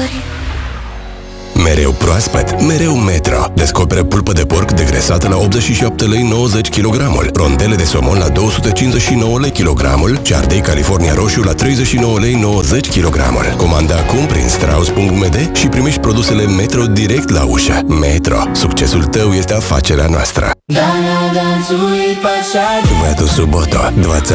flori. Mereu proaspăt, mereu Metro. Descoperă pulpă de porc degresată la 87 lei 90 kg, rondele de somon la 259 lei kg, ceardei California roșu la 39 lei 90 kg. Comanda acum prin strauss.md și primești produsele Metro direct la ușă. Metro. Succesul tău este afacerea noastră. В эту субботу, 20